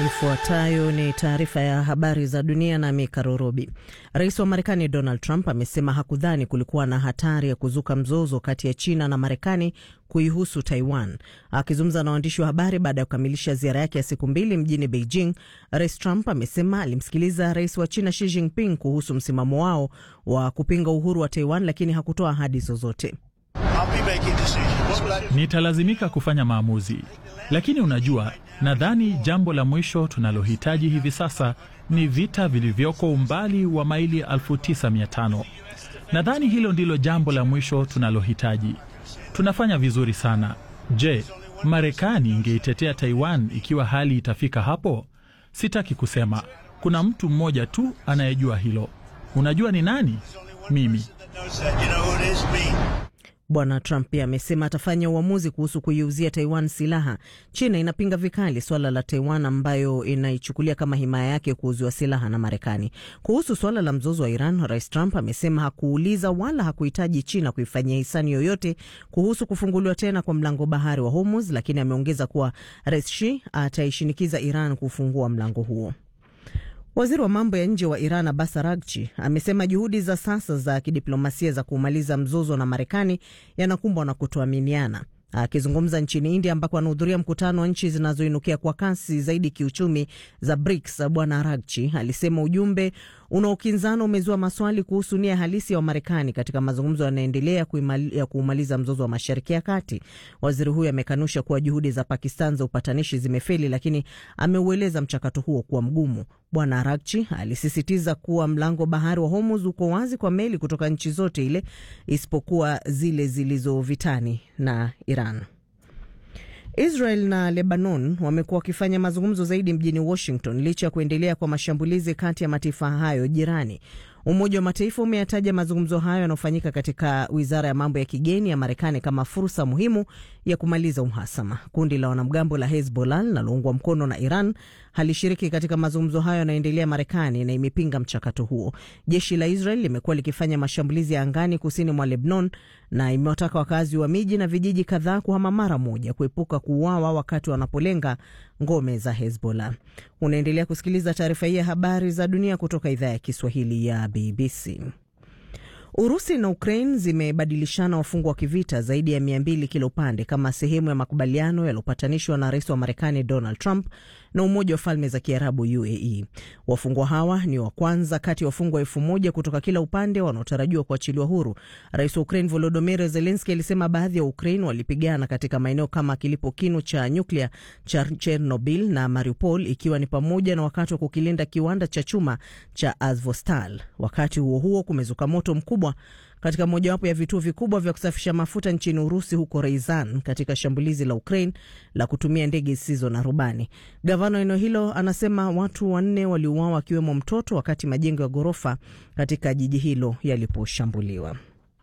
Ifuatayo ni taarifa ya habari za dunia na Mika Rorobi. Rais wa Marekani Donald Trump amesema hakudhani kulikuwa na hatari ya kuzuka mzozo kati ya China na Marekani kuihusu Taiwan. Akizungumza na waandishi wa habari baada ya kukamilisha ziara yake ya siku 2 mjini Beijing, Rais Trump amesema alimsikiliza rais wa China Xi Jinping kuhusu msimamo wao wa kupinga uhuru wa Taiwan, lakini hakutoa ahadi zozote. Nitalazimika kufanya maamuzi. Lakini unajua, nadhani jambo la mwisho tunalohitaji hivi sasa ni vita vilivyoko umbali wa maili 9500. Nadhani hilo ndilo jambo la mwisho tunalohitaji. Tunafanya vizuri sana. Je, Marekani ingeitetea Taiwan ikiwa hali itafika hapo? Sitaki kusema. Kuna mtu mmoja tu anayejua hilo. Unajua ni nani? Mimi. Bwana Trump pia amesema atafanya uamuzi kuhusu kuiuzia Taiwan silaha. China inapinga vikali swala la Taiwan ambayo inaichukulia kama himaya yake kuuziwa silaha na Marekani. Kuhusu swala la mzozo wa Iran, Rais Trump amesema hakuuliza wala hakuhitaji China kuifanyia hisani yoyote kuhusu kufunguliwa tena kwa mlango bahari wa Hormuz, lakini ameongeza kuwa Rais Xi ataishinikiza Iran kufungua mlango huo. Waziri wa mambo ya nje wa Iran Abbas Araghchi amesema juhudi za sasa za kidiplomasia za kumaliza mzozo na Marekani yanakumbwa na kutoaminiana. Akizungumza nchini India ambako anahudhuria mkutano wa nchi zinazoinukia kwa kasi zaidi kiuchumi za BRICS, Bwana Araghchi alisema ujumbe unaokinzana umezua maswali kuhusu nia halisi ya Marekani katika mazungumzo yanayoendelea ya kuumaliza mzozo wa Mashariki ya Kati. Waziri huyo amekanusha kuwa juhudi za Pakistan za upatanishi zimefeli, lakini ameueleza mchakato huo kuwa mgumu. Bwana Araghchi alisisitiza kuwa mlango bahari wa Hormuz uko wazi kwa meli kutoka nchi zote ile isipokuwa zile zilizovitani na Iran. Israel na Lebanon wamekuwa wakifanya mazungumzo zaidi mjini Washington licha ya kuendelea kwa mashambulizi kati ya mataifa hayo jirani. Umoja wa Mataifa umeyataja mazungumzo hayo yanayofanyika katika Wizara ya Mambo ya Kigeni ya Marekani kama fursa muhimu ya kumaliza uhasama. Kundi la wanamgambo la Hezbollah linaloungwa mkono na Iran halishiriki katika mazungumzo hayo yanayoendelea Marekani na imepinga mchakato huo. Jeshi la Israel limekuwa likifanya mashambulizi ya angani kusini mwa Lebanon na imewataka wakazi wa miji na vijiji kadhaa kuhama mara moja kuepuka kuuawa wakati wanapolenga ngome za Hezbollah. Unaendelea kusikiliza taarifa hii ya habari za dunia kutoka idhaa ya Kiswahili ya BBC. Urusi na Ukraine zimebadilishana wafungwa wa kivita zaidi ya 200 kila upande kama sehemu ya makubaliano yaliyopatanishwa na rais wa Marekani Donald Trump na Umoja wa Falme za Kiarabu UAE. Wafungwa hawa ni wa kwanza kati ya wafungwa 1000 kutoka kila upande wanaotarajiwa kuachiliwa huru. Rais wa Ukraine Volodymyr Zelensky alisema baadhi ya Ukraine walipigana katika maeneo kama kilipo kinu cha nyuklia cha Chernobyl na Mariupol, ikiwa ni pamoja na wakati wa kukilinda kiwanda cha chuma cha Azovstal. Wakati huo huo, kumezuka moto mkubwa katika mojawapo ya vituo vikubwa vya kusafisha mafuta nchini Urusi huko Ryazan katika shambulizi la Ukraine la kutumia ndege zisizo na rubani. Gavana eneo hilo anasema watu 4 waliuawa akiwemo mtoto wakati majengo ya ghorofa katika jiji hilo yaliposhambuliwa.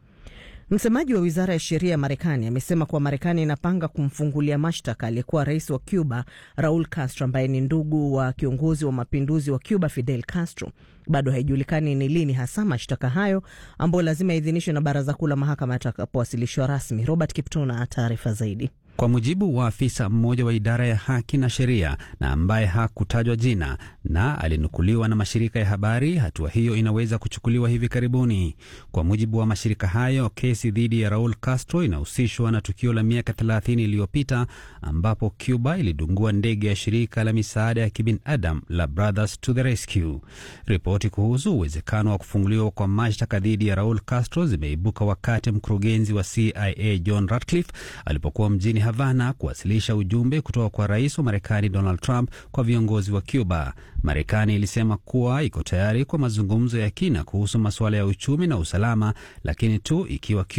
Msemaji wa Wizara ya Sheria ya Marekani amesema kuwa Marekani inapanga kumfungulia mashtaka aliyekuwa rais wa Cuba Raul Castro ambaye ni ndugu wa kiongozi wa mapinduzi wa Cuba Fidel Castro. Bado haijulikani ni lini hasa mashtaka hayo ambayo lazima idhinishwe na Baraza Kuu la Mahakama yatakapowasilishwa rasmi. Robert Kiptona taarifa zaidi. Kwa mujibu wa afisa mmoja wa idara ya haki na sheria na ambaye hakutajwa jina na alinukuliwa na mashirika ya habari, hatua hiyo inaweza kuchukuliwa hivi karibuni. Kwa mujibu wa mashirika hayo, kesi dhidi ya Raul Castro inahusishwa na tukio la miaka 30 iliyopita ambapo Cuba ilidungua ndege ya shirika la misaada ya kibinadamu la Brothers to the Rescue. Ripoti kuhusu uwezekano wa kufunguliwa kwa mashtaka dhidi ya Raul Castro zimeibuka wakati mkurugenzi wa CIA John Ratcliffe alipokuwa mjini Havana kuwasilisha ujumbe kutoka kwa rais wa Marekani Donald Trump kwa viongozi wa Cuba. Marekani ilisema kuwa iko tayari kwa mazungumzo ya kina kuhusu masuala ya uchumi na usalama, lakini tu ikiwa